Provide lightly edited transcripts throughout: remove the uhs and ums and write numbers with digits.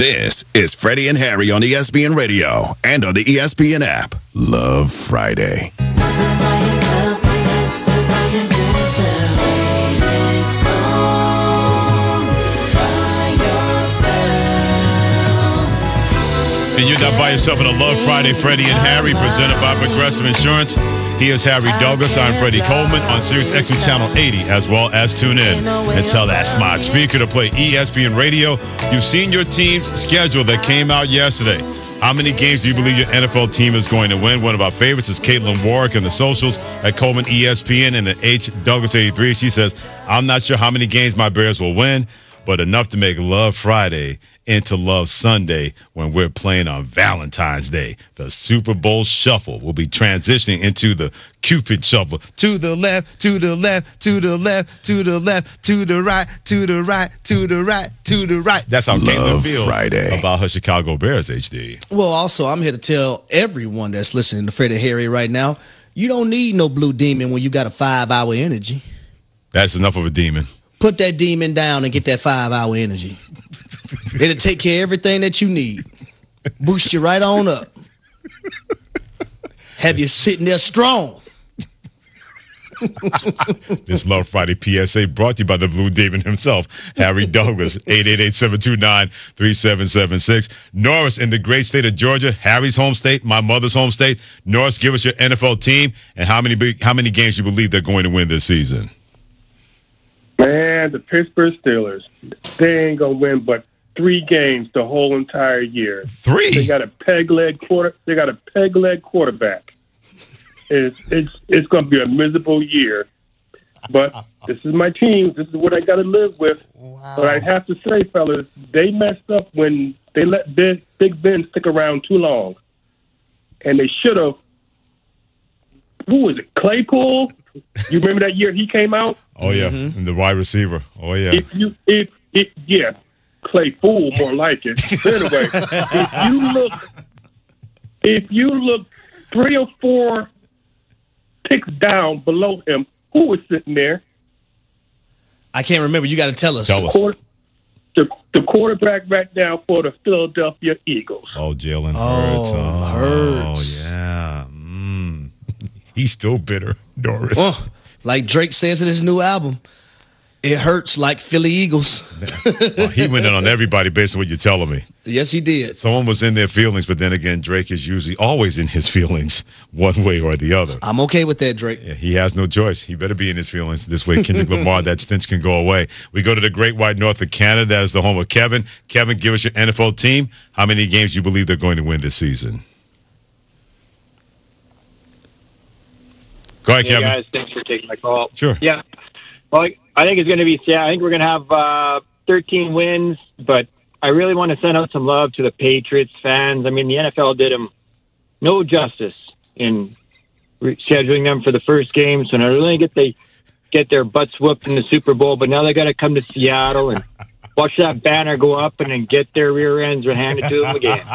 This is Freddie and Harry on ESPN Radio and on the ESPN app. Love Friday. And you're not by yourself on a Love Friday. Freddie and Harry, presented by Progressive Insurance. He is Harry Douglas. I'm Freddie Coleman on Sirius XM Channel 80, as well as tune in and tell that smart speaker to play ESPN Radio. You've seen your team's schedule that came out yesterday. How many games do you believe your NFL team is going to win? One of our favorites is Caitlin Warwick in the socials at Coleman ESPN and at H Douglas 83. She says, I'm not sure how many games my Bears will win, but enough to make Love Friday into Love Sunday when we're playing on Valentine's Day. The Super Bowl Shuffle will be transitioning into the Cupid Shuffle. To the left, to the left, to the left, to the left, to the right, to the right, to the right, to the right. That's how Caitlin feels Friday about her Chicago Bears, HD. Well, also, I'm here to tell everyone that's listening to Freddie and Harry right now, you don't need no blue demon when you got a 5-hour energy. That's enough of a demon. Put that demon down and get that 5-hour energy. It'll take care of everything that you need. Boost you right on up. Have you sitting there strong. This Love Friday PSA brought to you by the Blue Demon himself, Harry Douglas, 888-729-3776. Norris in the great state of Georgia, Harry's home state, my mother's home state. Norris, give us your NFL team and how many games you believe they're going to win this season. Man, the Pittsburgh Steelers, they ain't going to win but 3 games the whole entire year. 3? They got a peg leg quarterback. It's going to be a miserable year. But this is my team. This is what I got to live with. Wow. But I have to say, fellas, they messed up when they let Big Ben stick around too long. And they should have. Who was it? Claypool? You remember that year he came out? Oh, yeah. Mm-hmm. And the wide receiver. Oh, yeah. Yeah. Claypool, more like it. But anyway, if you look 3 or 4 picks down below him, who was sitting there? I can't remember. You got to tell us. The quarterback right now for the Philadelphia Eagles. Oh, Jalen Hurts. Hurts. Oh, yeah. He's still bitter, Norris. Oh, like Drake says in his new album, it hurts like Philly Eagles. Well, he went in on everybody based on what you're telling me. Yes, he did. Someone was in their feelings, but then again, Drake is usually always in his feelings one way or the other. I'm okay with that, Drake. Yeah, he has no choice. He better be in his feelings. This way, Kendrick Lamar, that stench can go away. We go to the Great White North of Canada. That is the home of Kevin. Kevin, give us your NFL team. How many games you believe they're going to win this season? Go ahead, Kevin. Hey, guys. Thanks for taking my call. Sure. Yeah. Well, I think it's going to be, I think we're going to have 13 wins, but I really want to send out some love to the Patriots fans. I mean, the NFL did them no justice in scheduling them for the first game, so not only they get their butts whooped in the Super Bowl, but now they got to come to Seattle and watch that banner go up and then get their rear ends handed to them again.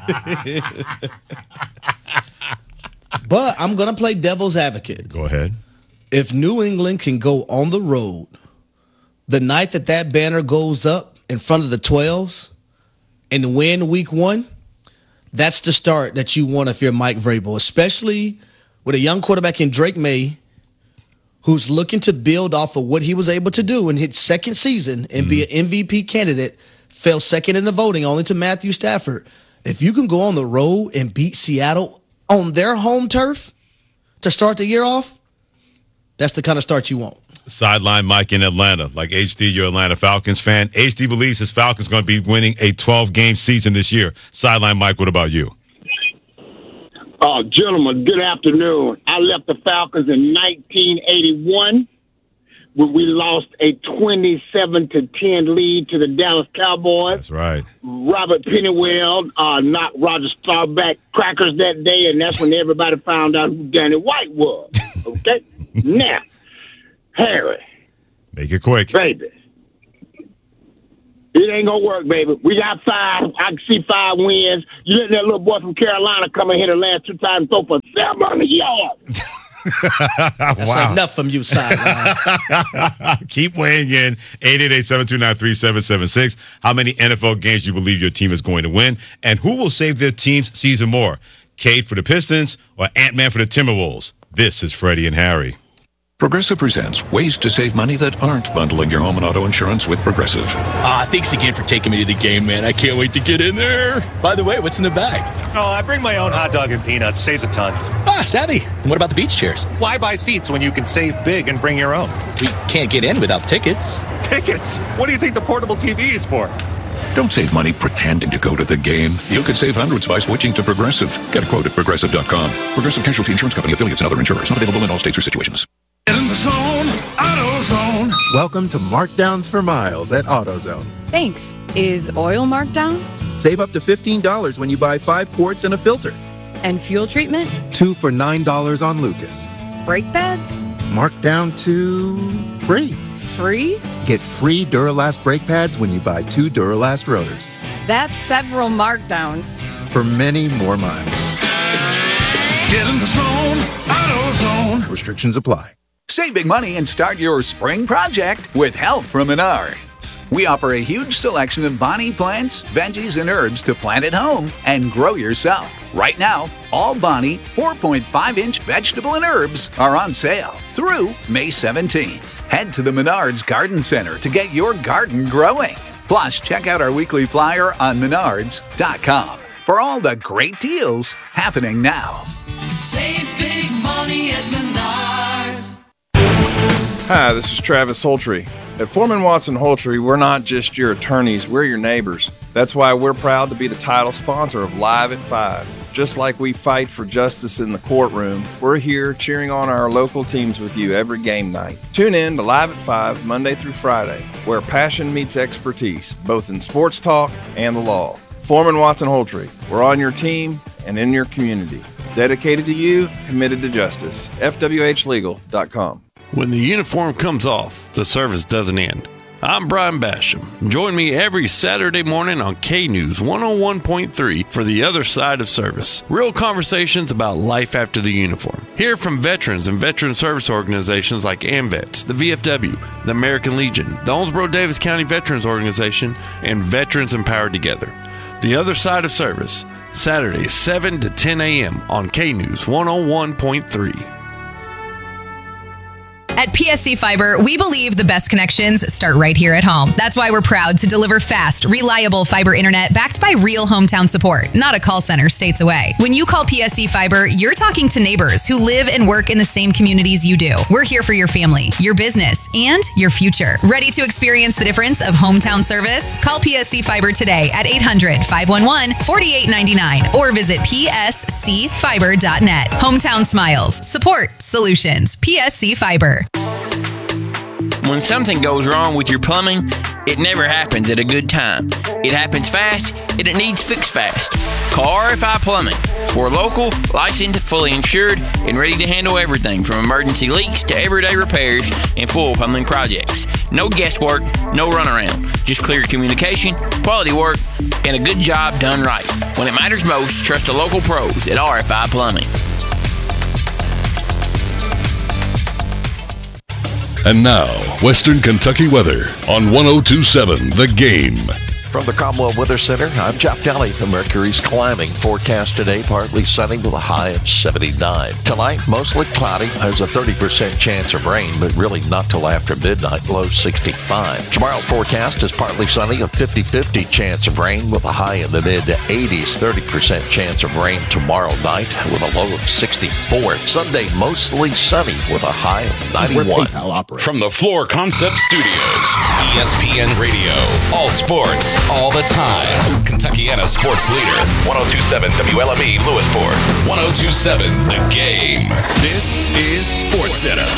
But I'm going to play devil's advocate. Go ahead. If New England can go on the road the night that banner goes up in front of the 12s and win week 1, that's the start that you want if you're Mike Vrabel, especially with a young quarterback in Drake May who's looking to build off of what he was able to do in his second season and be an MVP candidate, fell second in the voting only to Matthew Stafford. If you can go on the road and beat Seattle on their home turf to start the year off, that's the kind of start you want. Sideline Mike in Atlanta. Like HD, you're an Atlanta Falcons fan. HD believes his Falcons going to be winning a 12-game season this year. Sideline Mike, what about you? Gentlemen, good afternoon. I left the Falcons in 1981 when we lost a 27-10 lead to the Dallas Cowboys. That's right. Robert Pennywell knocked Roger Staubach crackers that day, and that's when everybody found out who Danny White was. Okay? Now, Harry. Make it quick. Baby. It ain't going to work, baby. We got 5. I can see 5 wins. You let that little boy from Carolina come in here the last 2 times and throw for 700 yards. That's enough from you, sideline. Keep weighing in. 888-729-3776. How many NFL games do you believe your team is going to win? And who will save their team's season more? Cade for the Pistons or Ant-Man for the Timberwolves? This is Freddie and Harry. Progressive presents ways to save money that aren't bundling your home and auto insurance with Progressive. Thanks again for taking me to the game, man. I can't wait to get in there. By the way, what's in the bag? Oh, I bring my own hot dog and peanuts. Saves a ton. Savvy. And what about the beach chairs? Why buy seats when you can save big and bring your own? We can't get in without tickets. Tickets? What do you think the portable TV is for? Don't save money pretending to go to the game. You could save hundreds by switching to Progressive. Get a quote at Progressive.com. Progressive Casualty Insurance Company, affiliates, and other insurers. Not available in all states or situations. In the zone, AutoZone. Welcome to Markdowns for Miles at AutoZone. Thanks. Is oil marked down? Save up to $15 when you buy 5 quarts and a filter. And fuel treatment? 2 for $9 on Lucas. Brake pads? Marked down to free. Free? Get free Duralast brake pads when you buy 2 Duralast rotors. That's several markdowns. For many more miles. Get in the zone, AutoZone. Restrictions apply. Save big money and start your spring project with help from Menards. We offer a huge selection of Bonnie plants, veggies, and herbs to plant at home and grow yourself. Right now, all Bonnie 4.5-inch vegetable and herbs are on sale through May 17th. Head to the Menards Garden Center to get your garden growing. Plus, check out our weekly flyer on menards.com for all the great deals happening now. Save big money at Menards. Hi, this is Travis Holtry. At Foreman Watson Holtry, we're not just your attorneys, we're your neighbors. That's why we're proud to be the title sponsor of Live at 5. Just like we fight for justice in the courtroom, we're here cheering on our local teams with you every game night. Tune in to Live at 5, Monday through Friday, where passion meets expertise, both in sports talk and the law. Foreman Watson Holtry, we're on your team and in your community. Dedicated to you, committed to justice. FWHlegal.com. When the uniform comes off, the service doesn't end. I'm Brian Basham. Join me every Saturday morning on K-News 101.3 for The Other Side of Service. Real conversations about life after the uniform. Hear from veterans and veteran service organizations like AMVETS, the VFW, the American Legion, the Owensboro-Davis County Veterans Organization, and Veterans Empowered Together. The Other Side of Service, Saturdays 7 to 10 a.m. on K-News 101.3. At PSC Fiber, we believe the best connections start right here at home. That's why we're proud to deliver fast, reliable fiber internet backed by real hometown support, not a call center states away. When you call PSC Fiber, you're talking to neighbors who live and work in the same communities you do. We're here for your family, your business, and your future. Ready to experience the difference of hometown service? Call PSC Fiber today at 800-511-4899 or visit pscfiber.net. Hometown smiles. Support. Solutions. PSC Fiber. When something goes wrong with your plumbing, it never happens at a good time. It happens fast, and it needs fixed fast. Call RFI Plumbing. We're local, licensed, fully insured, and ready to handle everything from emergency leaks to everyday repairs and full plumbing projects. No guesswork, no runaround. Just clear communication, quality work, and a good job done right. When it matters most, trust the local pros at RFI Plumbing. And now, Western Kentucky weather on 102.7 The Game. From the Commonwealth Weather Center, I'm Jeff Kelly. The mercury's climbing. Forecast today, partly sunny with a high of 79. Tonight, mostly cloudy. There's a 30% chance of rain, but really not till after midnight, low 65. Tomorrow's forecast is partly sunny, a 50-50 chance of rain with a high in the mid-80s. 30% chance of rain tomorrow night with a low of 64. Sunday, mostly sunny with a high of 91. From the Floor Concept Studios, ESPN Radio, all sports, all the time. Kentuckiana sports leader, 102.7 WLME Lewisport, 102.7 The Game. This is SportsCenter.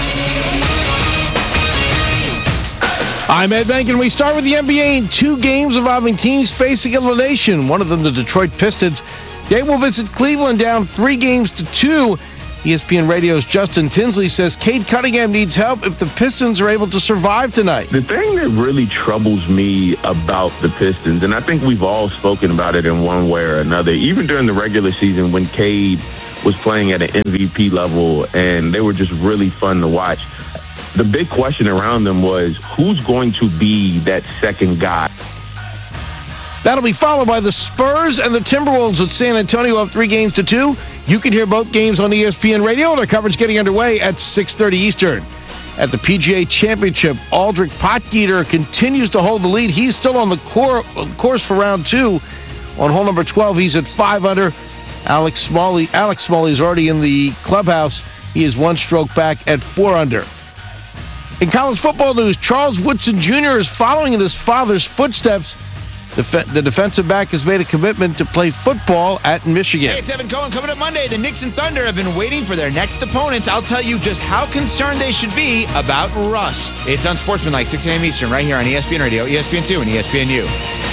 I'm Ed Bank, and we start with the NBA in 2 games involving teams facing elimination. One of them, the Detroit Pistons. They will visit Cleveland down 3-2. ESPN Radio's Justin Tinsley says Cade Cunningham needs help if the Pistons are able to survive tonight. The thing that really troubles me about the Pistons, and I think we've all spoken about it in one way or another, even during the regular season when Cade was playing at an MVP level, and they were just really fun to watch. The big question around them was, who's going to be that second guy? That'll be followed by the Spurs and the Timberwolves with San Antonio up 3-2. You can hear both games on ESPN Radio, and our coverage getting underway at 6:30 Eastern. At the PGA Championship, Aldrich Potgieter continues to hold the lead. He's still on the course for round 2. On hole number 12, he's at 5 under. Alex Smalley is already in the clubhouse. He is 1 stroke back at 4 under. In college football news, Charles Woodson Jr. is following in his father's footsteps. The defensive back has made a commitment to play football at Michigan. Hey, it's Evan Cohen. Coming up Monday, the Knicks and Thunder have been waiting for their next opponents. I'll tell you just how concerned they should be about rust. It's Unsportsmanlike, 6 a.m. Eastern, right here on ESPN Radio, ESPN2, and ESPNU.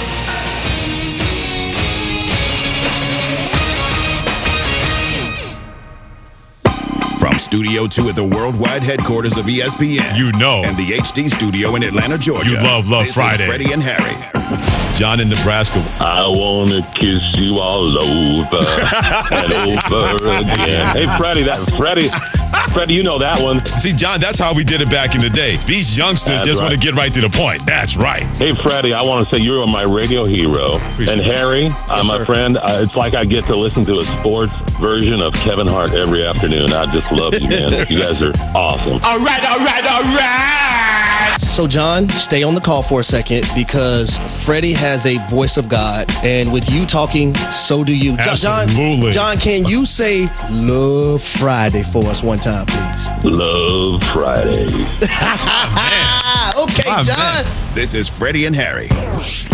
From Studio 2 at the worldwide headquarters of ESPN. And the HD studio in Atlanta, Georgia. You love this Friday. Is Freddie and Harry. John in Nebraska. I want to kiss you all over and over again. Hey, Freddie, you know that one. See, John, that's how we did it back in the day. These youngsters just want to get right to the point. That's right. Hey, Freddie, I want to say you're my radio hero. And Harry, my friend, it's like I get to listen to a sports version of Kevin Hart every afternoon. I just love you, man. You guys are awesome. All right. So, John, stay on the call for a second because Freddie has a voice of God. And with you talking, so do you. Absolutely. John, can you say Love Friday for us one time, please? Love Friday. Okay, John. This is Freddie and Harry.